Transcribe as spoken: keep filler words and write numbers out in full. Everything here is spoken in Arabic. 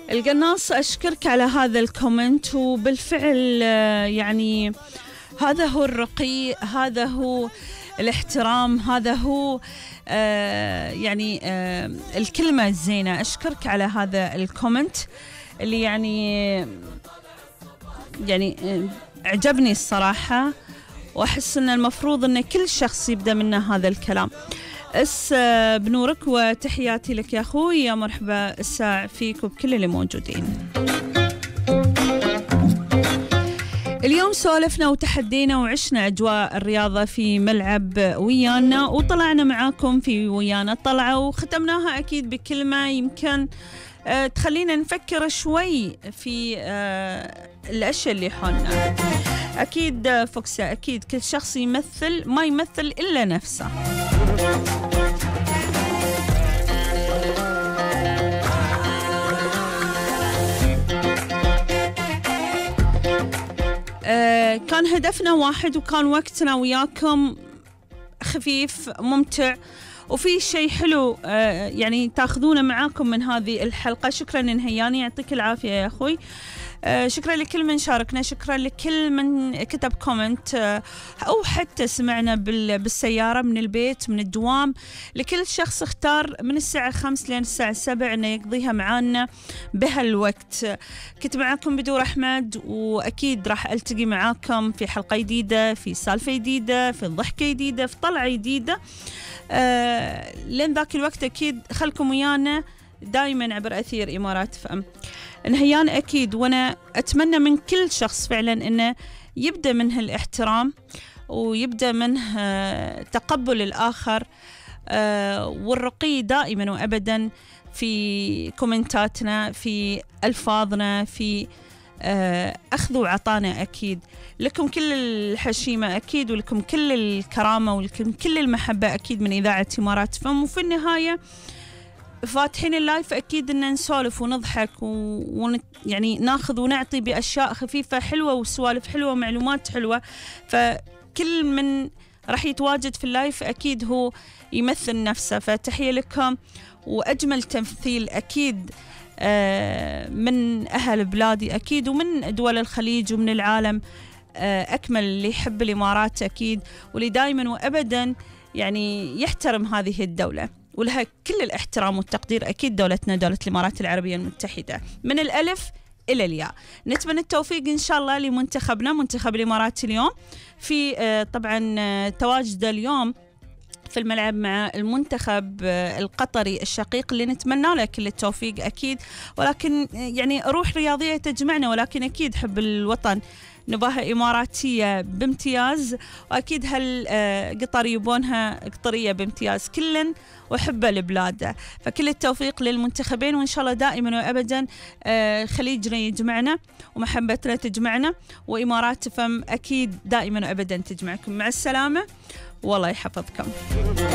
القناص أشكرك على هذا الكومنت، وبالفعل يعني هذا هو الرقي، هذا هو الاحترام، هذا هو آه يعني آه الكلمة الزينة. أشكرك على هذا الكومنت اللي يعني يعني آه عجبني الصراحة، وأحس أن المفروض أن كل شخص يبدأ منه هذا الكلام. اس بنورك وتحياتي لك يا أخوي، يا مرحبا الساع فيك وبكل اللي موجودين. اليوم سولفنا وتحدينا وعشنا أجواء الرياضة في ملعب ويانا، وطلعنا معاكم في ويانا طلعة، وختمناها أكيد بكلمة يمكن أه تخلينا نفكر شوي في أه الأشياء اللي حولنا. أكيد فوكسة، أكيد كل شخص يمثل ما يمثل إلا نفسه. آه كان هدفنا واحد، وكان وقتنا وياكم خفيف ممتع، وفي شيء حلو آه يعني تاخذونه معاكم من هذه الحلقة. شكرا نهياني، يعطيك العافية يا أخوي. آه شكرا لكل من شاركنا، شكرا لكل من كتب كومنت آه أو حتى سمعنا بالسيارة من البيت من الدوام، لكل شخص اختار من الساعة خمس لين الساعة سبع أنه يقضيها معانا بهالوقت. كنت معاكم بدور أحمد، وأكيد راح ألتقي معاكم في حلقة جديدة، في سالفة جديدة، في ضحكة جديدة، في طلعة جديدة. آه لين ذاك الوقت أكيد خلكم ويانا دائما عبر أثير إمارات فأم. نهيان أكيد، وأنا أتمنى من كل شخص فعلا أنه يبدأ منه الاحترام، ويبدأ منه تقبل الآخر والرقي دائما وأبدا في كومنتاتنا، في ألفاظنا، في أخذ وعطانا. أكيد لكم كل الحشيمة أكيد، ولكم كل الكرامة، ولكم كل المحبة أكيد من إذاعة إمارات فم. وفي النهاية فاتحين اللايف أكيد إن نسولف ونضحك ون يعني ناخذ ونعطي بأشياء خفيفة حلوة وسوالف حلوة ومعلومات حلوة. فكل من راح يتواجد في اللايف أكيد هو يمثل نفسه. فتحية لكم، وأجمل تمثيل أكيد من أهل بلادي أكيد، ومن دول الخليج ومن العالم أكمل اللي يحب الإمارات أكيد، واللي دائما وأبدا يعني يحترم هذه الدولة، ولها كل الاحترام والتقدير أكيد دولتنا دولة الإمارات العربية المتحدة من الألف إلى الياء. نتمنى التوفيق إن شاء الله لمنتخبنا منتخب الإمارات اليوم في طبعا تواجد اليوم في الملعب مع المنتخب القطري الشقيق اللي نتمنى له كل التوفيق أكيد. ولكن يعني روح رياضية تجمعنا، ولكن أكيد حب الوطن نباهة إماراتية بامتياز، وأكيد هالقطر يبونها قطرية بامتياز كلن وحبة لبلاده. فكل التوفيق للمنتخبين، وإن شاء الله دائما وأبدا خليجنا يجمعنا، ومحبتنا تجمعنا، وإمارات فم أكيد دائما وأبدا تجمعكم. مع السلامة، والله يحفظكم.